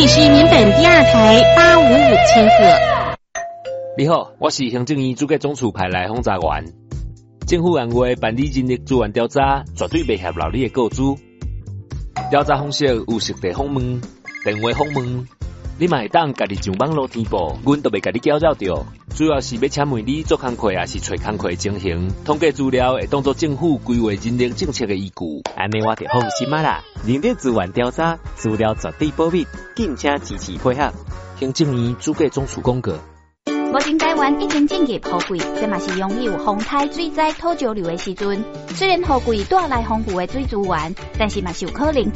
里是民本第2台855千赫。 你好，我是行政院主计总处派来轰炸员。政府按月办理人力资源调查，绝对袂泄露你的个资。调查方式有实地访问、电话访问，你嘛会当家己上网络填报，阮都袂甲你搅扰着。主要是要请问你做工课，还是找工课情形，统计资料会当作政府规划人力政策的依据。 安尼我就放心啦。人力资源调查资料绝对保密，敬请支持配合。 行政院主计总处公告。 目前台湾已经进入雨季，这嘛是拥有风台、水灾、土石流的时阵。虽然雨季带来丰富的水资源，但是嘛是有可能